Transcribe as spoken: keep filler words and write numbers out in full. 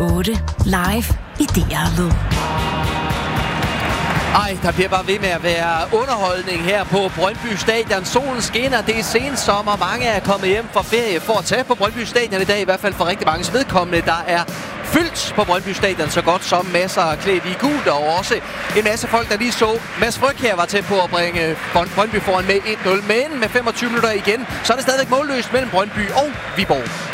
otte. Live i D R Lyd. Ej, der bliver bare ved med at være underholdning her på Brøndby Stadion. Solen skinner, det er sensommer. Mange er kommet hjem fra ferie for at tage på Brøndby Stadion i dag. I hvert fald for rigtig mange vedkommende. Der er fyldt på Brøndby Stadion, så godt som masser af klædt i gult. Og også en masse folk, der lige så. Mads Fryg her var tæt på at bringe Brøndby foran med et nul. Men med femogtyve minutter igen, så er det stadigvæk målløst mellem Brøndby og Viborg.